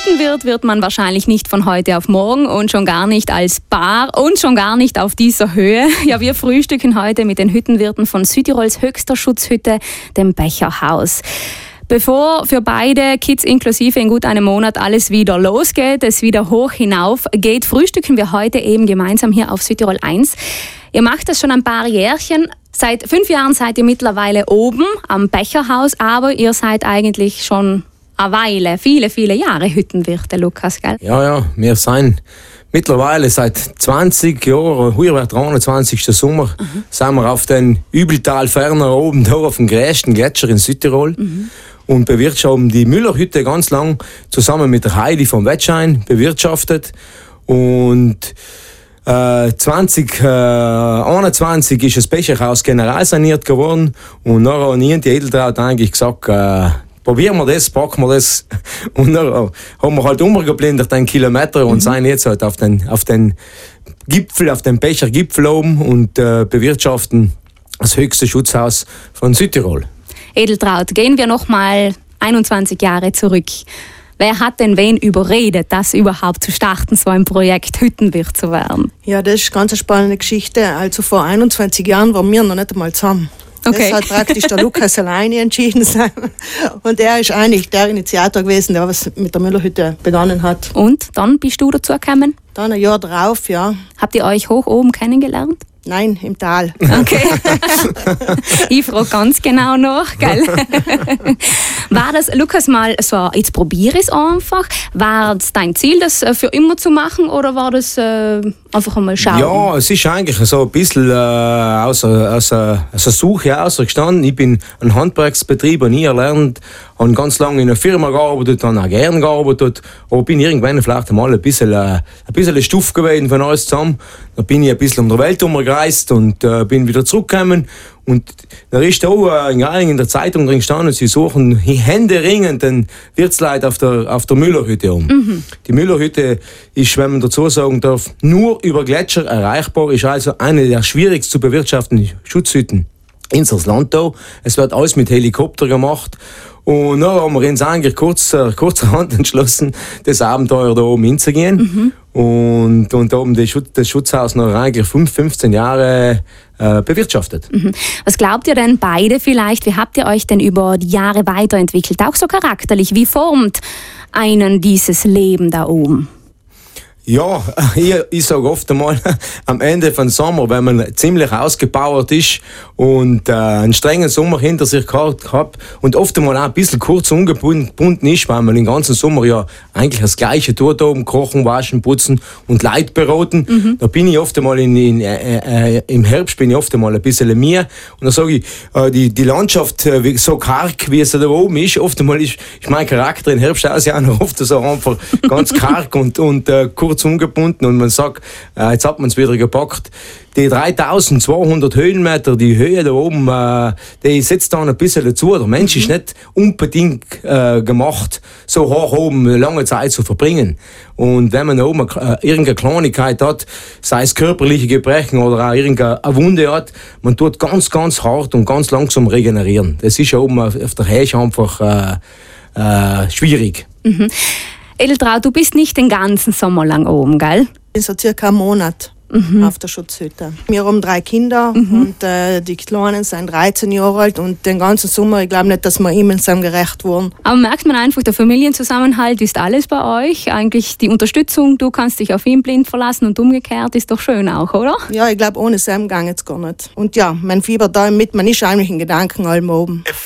Hüttenwirt wird man wahrscheinlich nicht von heute auf morgen und schon gar nicht als Bar und schon gar nicht auf dieser Höhe. Ja, wir frühstücken heute mit den Hüttenwirten von Südtirols höchster Schutzhütte, dem Becherhaus. Bevor für beide Kids inklusive in gut einem Monat alles wieder losgeht, es wieder hoch hinauf geht, frühstücken wir heute eben gemeinsam hier auf Südtirol 1. Ihr macht das schon ein paar Jährchen. Seit 5 Jahren seid ihr mittlerweile oben am Becherhaus, aber ihr seid eigentlich schon eine Weile, viele Jahre Hüttenwirte, Lukas, gell? Ja, wir sind mittlerweile seit 20 Jahren, heuer wird der 21. Sommer, sind wir auf den Übeltal ferner oben da auf dem größten Gletscher in Südtirol und bewirtschaften die Müllerhütte ganz lang zusammen mit der Heidi vom Wettschein bewirtschaftet. Und 2021 ist das Becherhaus generalsaniert geworden und nachher haben die Edeltraut eigentlich gesagt, probieren wir das, packen wir das. Und dann haben wir halt umgeblendet einen Kilometer und sind jetzt halt auf den Gipfel, auf den Bechergipfel oben und bewirtschaften das höchste Schutzhaus von Südtirol. Edeltraut, gehen wir noch mal 21 Jahre zurück. Wer hat denn wen überredet, das überhaupt zu starten, so ein Projekt Hüttenwirt zu werden? Ja, das ist eine ganz spannende Geschichte. Also vor 21 Jahren waren wir noch nicht einmal zusammen. Okay. Das hat praktisch der Lukas alleine entschieden. Und er ist eigentlich der Initiator gewesen, der was mit der Müllerhütte begonnen hat. Und dann bist du dazu gekommen? Dann ein Jahr drauf, ja. Habt ihr euch hoch oben kennengelernt? Nein, im Tal. Okay. Ich frage ganz genau nach, gell? War das, Lukas, mal so, jetzt probiere ich es einfach? War es dein Ziel, das für immer zu machen, oder war das einfach einmal schauen? Ja, es ist eigentlich so ein bisschen aus einer Suche ausgestanden. Ich bin ein Handwerksbetrieb, nie erlernt, habe ganz lange in einer Firma gearbeitet, habe auch gern gearbeitet, aber bin irgendwann vielleicht einmal ein bisschen stuff gewesen von alles zusammen. Da bin ich ein bisschen um die Welt umgereist und bin wieder zurückgekommen. Und da ist auch in der Zeitung drin gestanden, sie suchen händeringend den Wirtsleit auf der Müllerhütte um. Die Müllerhütte ist, wenn man dazu sagen darf, nur über Gletscher erreichbar, ist also eine der schwierigst zu bewirtschaftenden Schutzhütten in unserem Land da. Es wird alles mit Helikopter gemacht. Und dann haben wir uns eigentlich kurzerhand entschlossen, das Abenteuer da oben hinzugehen. Und haben das Schutzhaus noch eigentlich 15 Jahre bewirtschaftet. Was glaubt ihr denn beide vielleicht? Wie habt ihr euch denn über die Jahre weiterentwickelt? Auch so charakterlich. Wie formt einen dieses Leben da oben? Ja, ich sage oft einmal, am Ende von Sommer, wenn man ziemlich ausgepowert ist und einen strengen Sommer hinter sich gehabt und oft einmal auch ein bisschen kurz ungebunden ist, weil man den ganzen Sommer ja eigentlich das Gleiche tut oben, kochen, waschen, putzen und Leute beraten. Da bin ich oft einmal im Herbst bin ich oft einmal ein bisschen mehr und dann sage ich, die Landschaft so karg, wie es da oben ist, oft einmal ist mein Charakter im Herbst auch noch oft so einfach ganz karg und kurz ungebunden und man sagt, jetzt hat man es wieder gepackt. Die 3200 Höhenmeter, die Höhe da oben, die setzt da ein bisschen dazu. Der Mensch ist nicht unbedingt gemacht, so hoch oben lange Zeit zu verbringen. Und wenn man da oben irgendeine Kleinigkeit hat, sei es körperliche Gebrechen oder auch irgendeine Wunde hat, man tut ganz hart und ganz langsam regenerieren. Das ist ja oben auf der Höhe einfach schwierig. Edeltraut, du bist nicht den ganzen Sommer lang oben, gell? Ich bin so circa einen Monat auf der Schutzhütte. Wir haben 3 Kinder und die Kleinen sind 13 Jahre alt und den ganzen Sommer, ich glaube nicht, dass wir ihm gerecht wurden. Aber merkt man einfach, der Familienzusammenhalt ist alles bei euch. Eigentlich die Unterstützung, du kannst dich auf ihn blind verlassen und umgekehrt, ist doch schön auch, oder? Ja, ich glaube, ohne Sam geht es gar nicht. Und ja, mein Fieber da mit, man ist eigentlich in Gedanken allem oben.